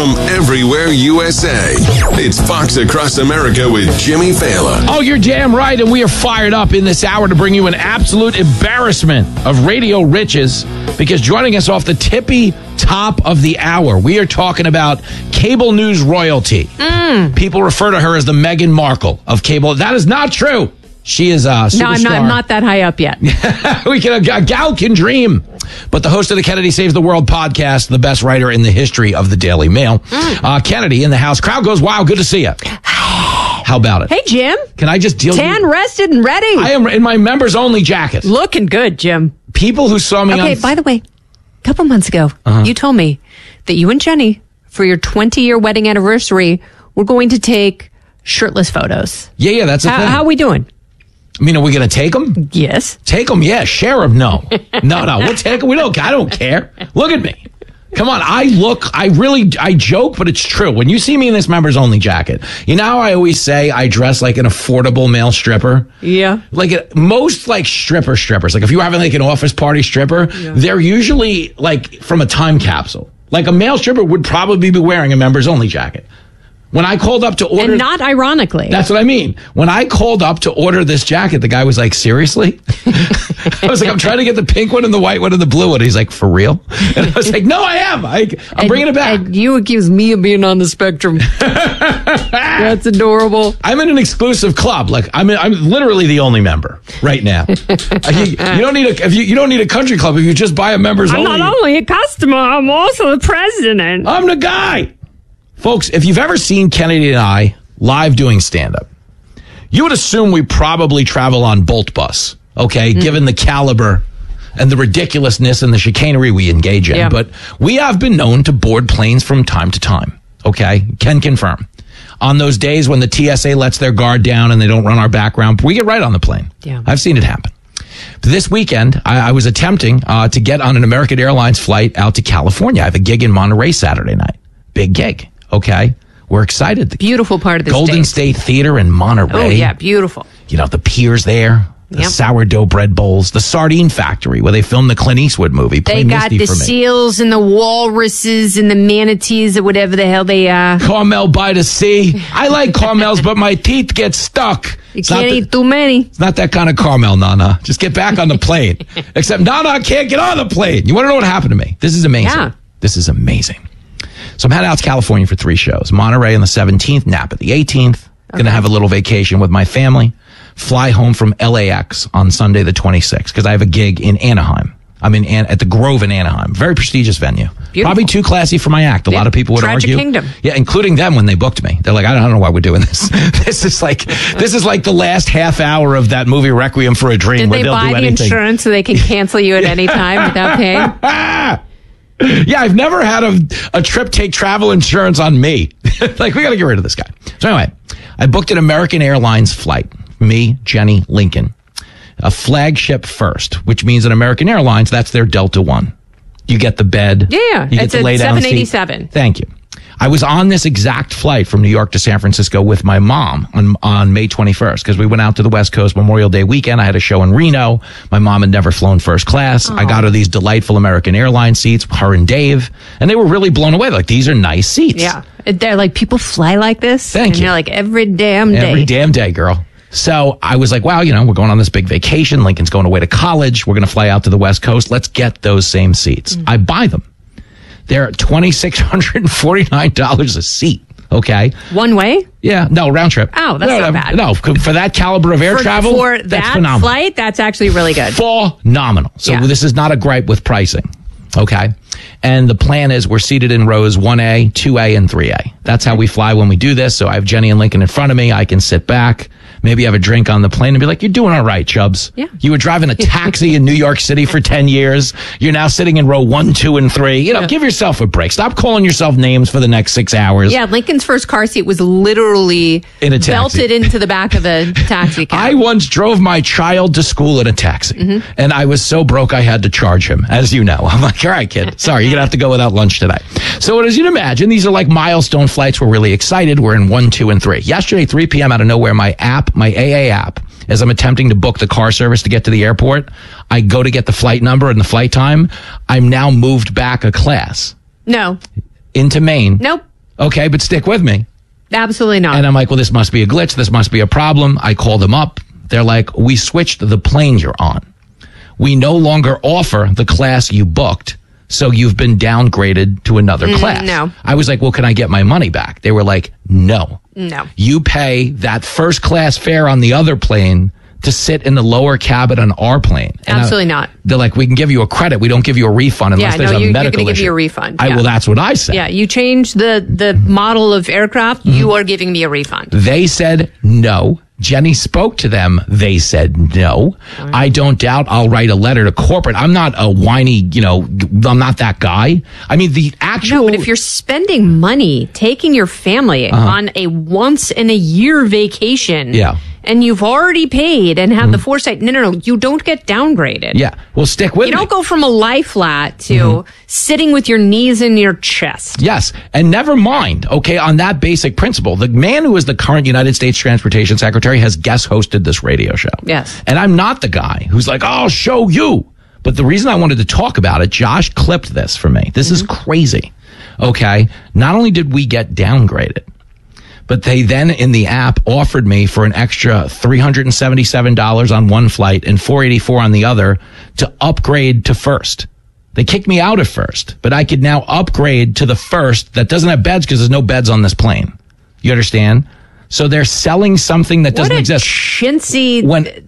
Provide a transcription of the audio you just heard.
from everywhere USA. It's Fox Across America with Jimmy Fallon. Oh, you're damn right, and we are fired up in this hour to bring you an absolute embarrassment of radio riches, because joining us off the tippy top of the hour, we are talking about cable news royalty. People refer to her as the Meghan Markle of cable. That is not true. She is a superstar. No, I'm not that high up yet. A gal can dream. But the host of the Kennedy Saves the World podcast, the best writer in the history of the Daily Mail, Kennedy in the house. Crowd goes wild. Good to see you. How about it? Hey, Jim. Can I just deal with Tan, rested, and ready. I am in my members only jacket. Looking good, Jim. People who saw me Okay, by the way, a couple months ago, you told me that you and Jenny, for your 20-year wedding anniversary, were going to take shirtless photos. Yeah, that's a thing. How are we doing? I mean, are we going to take them? Yes. Take them, yeah. Share them, no. No, we'll take them. I don't care. Look at me. Come on, I joke, but it's true. When you see me in this members only jacket, you know how I always say I dress like an affordable male stripper? Yeah. Like most like strippers. Like if you're having like an office party stripper, they're usually like from a time capsule. Like a male stripper would probably be wearing a members only jacket. When I called up to order... And not ironically. That's what I mean. When I called up to order this jacket, the guy was like, seriously? I was like, I'm trying to get the pink one and the white one and the blue one. He's like, for real? And I was like, no, I am. I'm bringing it back. And you accuse me of being on the spectrum. That's adorable. I'm in an exclusive club. Like I'm literally the only member right now. You don't need a country club if you just buy a members only. I'm not only a customer, I'm also the president. I'm the guy. Folks, if you've ever seen Kennedy and I live doing stand-up, you would assume we probably travel on Bolt Bus, okay, given the caliber and the ridiculousness and the chicanery we engage in. Yeah. But we have been known to board planes from time to time, okay? Can confirm. On those days when the TSA lets their guard down and they don't run our background, we get right on the plane. Yeah. I've seen it happen. This weekend, I was attempting to get on an American Airlines flight out to California. I have a gig in Monterey Saturday night. Big gig. Okay, we're excited. The beautiful part of the Golden State Theater in Monterey. Oh, yeah, beautiful. You know, the piers there, the sourdough bread bowls, the sardine factory where they filmed the Clint Eastwood movie. They got the seals and the walruses and the manatees or whatever the hell they are. Carmel by the sea. I like caramels, but my teeth get stuck. You can't eat too many. It's not that kind of caramel, Nana. Just get back on the plane. Except Nana can't get on the plane. You want to know what happened to me? This is amazing. Yeah. This is amazing. So I'm heading out to California for 3 shows. Monterey on the 17th, Napa the 18th. Going to have a little vacation with my family. Fly home from LAX on Sunday the 26th because I have a gig in Anaheim. I'm at the Grove in Anaheim. Very prestigious venue. Beautiful. Probably too classy for my act. A lot of people would Tragic argue. Kingdom. Yeah, including them when they booked me. They're like, I don't know why we're doing this. This is like the last half hour of that movie Requiem for a Dream. Did where they they'll buy do the anything. insurance so they can cancel you at any time without paying? Yeah, I've never had a trip take travel insurance on me. Like, we got to get rid of this guy. So anyway, I booked an American Airlines flight. Me, Jenny, Lincoln. A flagship first, which means an American Airlines, that's their Delta One. You get the bed. Yeah, you get it's the a lay down 787. seat. Thank you. I was on this exact flight from New York to San Francisco with my mom on May 21st because we went out to the West Coast Memorial Day weekend. I had a show in Reno. My mom had never flown first class. I got her these delightful American Airlines seats, her and Dave, and they were really blown away. Like, these are nice seats. Yeah. They're like, people fly like this? Thank you. And you're like, every damn day. Every damn day, girl. So I was like, wow, we're going on this big vacation. Lincoln's going away to college. We're going to fly out to the West Coast. Let's get those same seats. I buy them. They're $2,649 a seat. Okay. One way? Yeah. No, round trip. Oh, that's not bad. No, for that caliber of air travel, for that's that phenomenal. flight, that's actually really good. Phenomenal. So this is not a gripe with pricing. Okay. And the plan is we're seated in rows 1A, 2A, and 3A. That's how we fly when we do this. So I have Jenny and Lincoln in front of me. I can sit back, maybe have a drink on the plane and be like, you're doing all right, Chubbs. Yeah. You were driving a taxi in New York City for 10 years. You're now sitting in row 1, 2, and 3. Give yourself a break. Stop calling yourself names for the next 6 hours. Yeah, Lincoln's first car seat was literally in a taxi. Belted into the back of a taxi cab. I once drove my child to school in a taxi, and I was so broke I had to charge him, as you know. I'm like, all right, kid, sorry, you're going to have to go without lunch today. So as you'd imagine, these are like milestone flights. We're really excited. We're in 1, 2, and 3. Yesterday, 3 p.m. out of nowhere, my AA app, as I'm attempting to book the car service to get to the airport, I go to get the flight number and the flight time. I'm now moved back a class. No. Into Maine. Nope. Okay, but stick with me. Absolutely not. And I'm like, well, this must be a glitch. This must be a problem. I called them up. They're like, we switched the plane you're on. We no longer offer the class you booked, so you've been downgraded to another class. No. I was like, well, can I get my money back? They were like, no. No. You pay that first class fare on the other plane to sit in the lower cabin on our plane. And Absolutely not. They're like, we can give you a credit. We don't give you a refund unless there's a medical you're going to give issue. you a refund. Well, that's what I said. Yeah, you change the model of aircraft, you are giving me a refund. They said no. Jenny spoke to them. They said no. I don't doubt I'll write a letter to corporate. I'm not a whiny, I'm not that guy. I mean, the actual... No, but if you're spending money taking your family on a once-in-a-year vacation... Yeah. And you've already paid and have the foresight. No. You don't get downgraded. Yeah. Well, stick with me. You don't go from a lie flat to sitting with your knees in your chest. Yes. And never mind, okay, on that basic principle, the man who is the current United States Transportation Secretary has guest hosted this radio show. Yes. And I'm not the guy who's like, I'll show you. But the reason I wanted to talk about it, Josh clipped this for me. This is crazy. Okay. Not only did we get downgraded, but they then in the app offered me for an extra $377 on one flight and $484 on the other to upgrade to first. They kicked me out of first, but I could now upgrade to the first that doesn't have beds because there's no beds on this plane. You understand? So they're selling something that doesn't exist. Chintzy